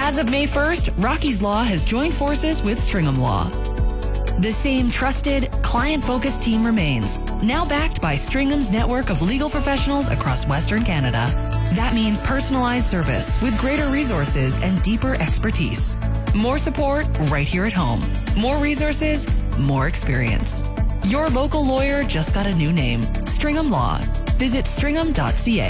As of May 1st, Rocky's Law has joined forces with Stringham Law. The same trusted, client-focused team remains, now backed by Stringham's network of legal professionals across Western Canada. That means personalized service with greater resources and deeper expertise. More support right here at home. More resources, more experience. Your local lawyer just got a new name, Stringham Law. Visit stringham.ca.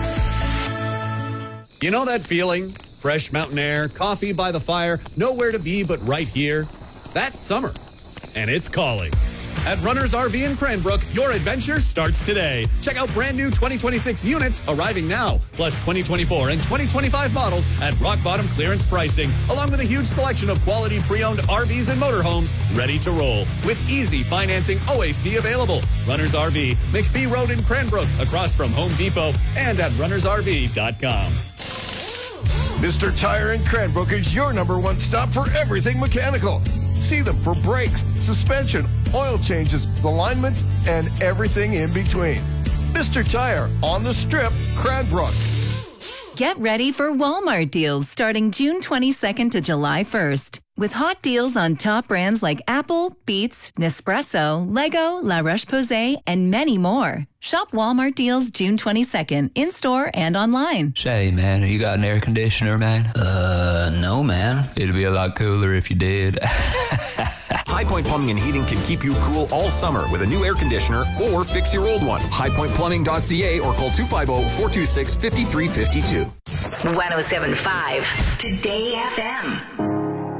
You know that feeling? Fresh mountain air, coffee by the fire, nowhere to be but right here. That's summer, and it's calling. At Runners RV in Cranbrook, your adventure starts today. Check out brand new 2026 units arriving now, plus 2024 and 2025 models at rock bottom clearance pricing, along with a huge selection of quality pre-owned RVs and motorhomes ready to roll, with easy financing OAC available. Runners RV, McPhee Road in Cranbrook, across from Home Depot, and at runnersrv.com. Mr. Tire in Cranbrook is your number one stop for everything mechanical. See them for brakes, suspension, oil changes, alignments, and everything in between. Mr. Tire on the Strip, Cranbrook. Get ready for Walmart deals starting June 22nd to July 1st. With hot deals on top brands like Apple, Beats, Nespresso, Lego, La Roche-Posay, and many more. Shop Walmart deals June 22nd, in-store and online. Say, man, you got an air conditioner, man? No, man. It'd be a lot cooler if you did. High Point Plumbing and Heating can keep you cool all summer with a new air conditioner or fix your old one. highpointplumbing.ca or call 250-426-5352. 107.5 Today FM.